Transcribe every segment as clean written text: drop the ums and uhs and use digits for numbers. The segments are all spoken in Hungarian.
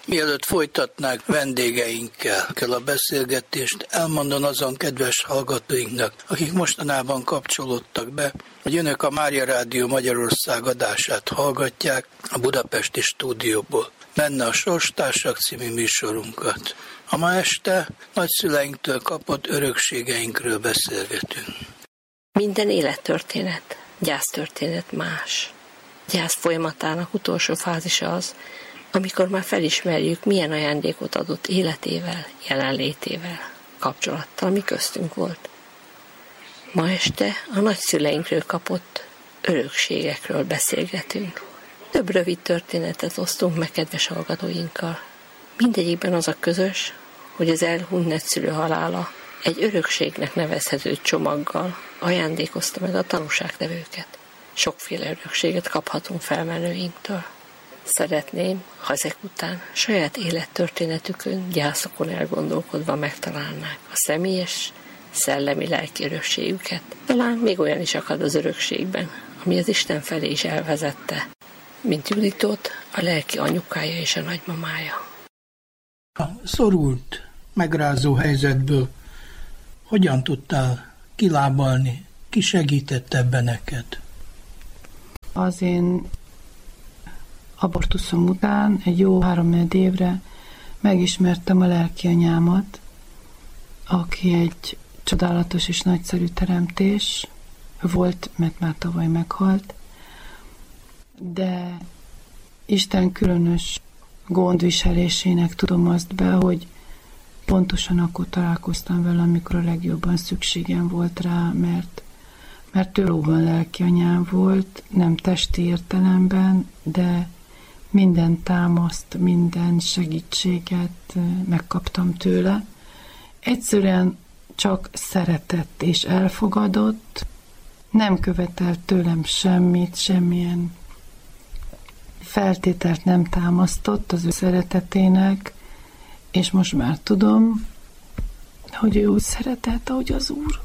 Mielőtt folytatnák vendégeinkkel a beszélgetést, elmondom azon kedves hallgatóinknak, akik mostanában kapcsolódtak be, hogy önök a Mária Rádió Magyarország adását hallgatják a budapesti stúdióból. Benne a Sorstársak című műsorunkat. A ma este nagyszüleinktől kapott örökségeinkről beszélgetünk. Minden élettörténet, gyásztörténet más. Gyász folyamatának utolsó fázisa az, amikor már felismerjük, milyen ajándékot adott életével, jelenlétével, kapcsolattal, ami köztünk volt. Ma este a nagyszüleinkről kapott örökségekről beszélgetünk. Több rövid történetet osztunk meg kedves hallgatóinkkal. Mindegyikben az a közös, hogy az elhunyt nagyszülő halála egy örökségnek nevezhető csomaggal ajándékozta meg a tanúságtevőket. Sokféle örökséget kaphatunk felmenőinktől. Szeretném, ha ezek után saját élettörténetükön, gyászokon elgondolkodva megtalálnák a személyes, szellemi-lelki örökségüket. Talán még olyan is akad az örökségben, ami az Isten felé is elvezette, mint Juditot, a lelki anyukája és a nagymamája. A szorult, megrázó helyzetből hogyan tudtál kilábalni? Ki segített ebben neked? Az én abortuszom után egy jó 3-4 évre megismertem a lelki anyámat, aki egy csodálatos és nagyszerű teremtés volt, mert már tavaly meghalt, de Isten különös gondviselésének tudom azt be, hogy pontosan akkor találkoztam vele, amikor a legjobban szükségem volt rá, mert ő valóban lelki anyám volt, nem testi értelemben, de minden támaszt, minden segítséget megkaptam tőle. Egyszerűen csak szeretett és elfogadott, nem követelt tőlem semmit, semmilyen feltételt nem támasztott az ő szeretetének, és most már tudom, hogy ő úgy szeretett, ahogy az Úr.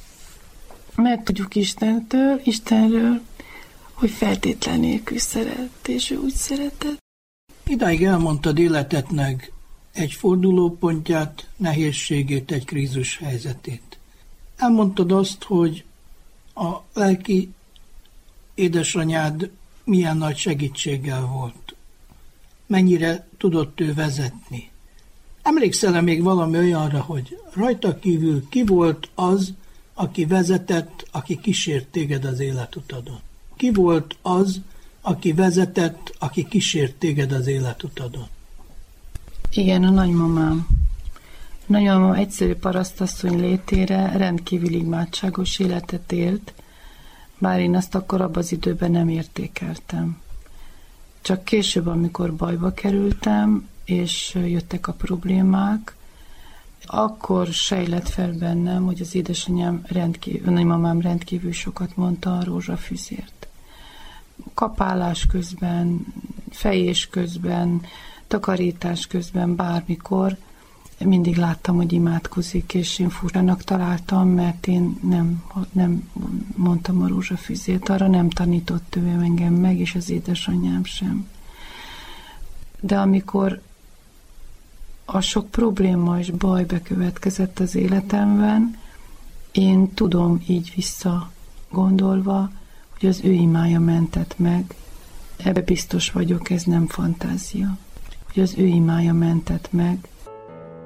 Mert tudjuk Istenről, hogy feltétlen nélkül szeret, és ő úgy szeretett. Idáig elmondtad életednek egy fordulópontját, nehézségét, egy krízus helyzetét. Elmondtad azt, hogy a lelki édesanyád milyen nagy segítséggel volt. Mennyire tudott ő vezetni. Emlékszel-e még valami olyanra, hogy rajta kívül ki volt az, aki vezetett, aki kísért téged az életutadon? Ki volt az, aki vezetett, aki kísért téged az életutadon? Igen, a nagymamám. A nagymamám egyszerű parasztasszony létére rendkívül imádságos életet élt, bár én azt akkor abban az időben nem értékeltem. Csak később, amikor bajba kerültem, és jöttek a problémák, akkor sejlett fel bennem, hogy az édesanyám nagymamám rendkívül sokat mondta a rózsafűzért. Kapálás közben, fejés közben, takarítás közben, bármikor mindig láttam, hogy imádkozik, és én furcsának találtam, mert én nem mondtam a rózsafűzért, arra nem tanított ő engem meg, és az édesanyám sem. De amikor a sok probléma és baj bekövetkezett az életemben, én tudom így visszagondolva, hogy az ő imája mentett meg. Ebbe biztos vagyok, ez nem fantázia. Hogy az ő imája mentett meg,